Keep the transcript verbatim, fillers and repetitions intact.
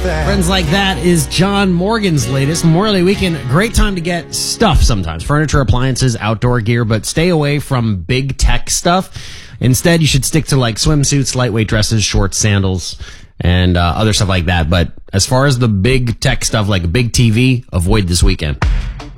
Friends Like That is John Morgan's latest. Memorial Day weekend, great time to get stuff sometimes. Furniture, appliances, outdoor gear, but stay away from big tech stuff. Instead, you should stick to like swimsuits, lightweight dresses, shorts, sandals, and uh, other stuff like that. But as far as the big tech stuff like a big T V, avoid this weekend.